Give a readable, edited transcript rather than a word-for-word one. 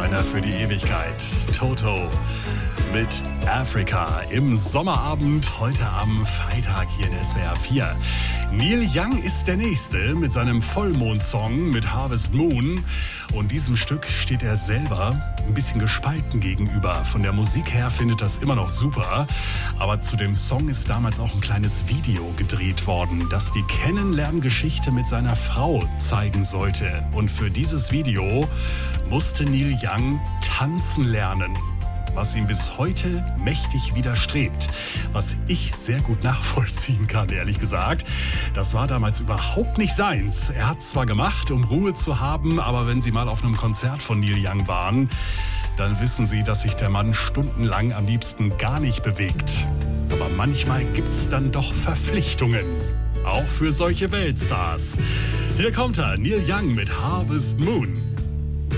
einer für die Ewigkeit. Toto mit Africa im Sommerabend, heute am Freitag hier in SWR 4. Neil Young ist der Nächste mit seinem Vollmondsong mit Harvest Moon. Und diesem Stück steht er selber ein bisschen gespalten gegenüber. Von der Musik her findet das immer noch super. Aber zu dem Song ist damals auch ein kleines Video gedreht worden, das die Kennenlerngeschichte mit seiner Frau zeigen sollte. Und für dieses Video musste Neil Young tanzen lernen, was ihm bis heute mächtig widerstrebt. Was ich sehr gut nachvollziehen kann, ehrlich gesagt. Das war damals überhaupt nicht seins. Er hat es zwar gemacht, um Ruhe zu haben, aber wenn Sie mal auf einem Konzert von Neil Young waren, dann wissen Sie, dass sich der Mann stundenlang am liebsten gar nicht bewegt. Aber manchmal gibt's dann doch Verpflichtungen. Auch für solche Weltstars. Hier kommt er, Neil Young mit Harvest Moon.